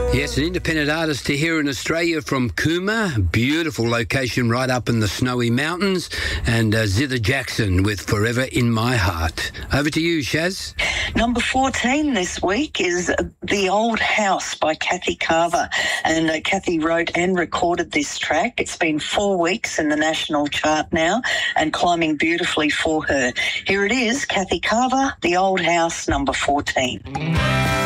Yes, an independent artist here in Australia from Cooma. Beautiful location right up in the snowy mountains. And Zither Jackson with Forever in My Heart. Over to you, Shaz. Number 14 this week is The Old House by Kathy Carver. And Kathy wrote and recorded this track. It's been 4 weeks in the national chart now and climbing beautifully for her. Here it is, Kathy Carver, The Old House, number 14.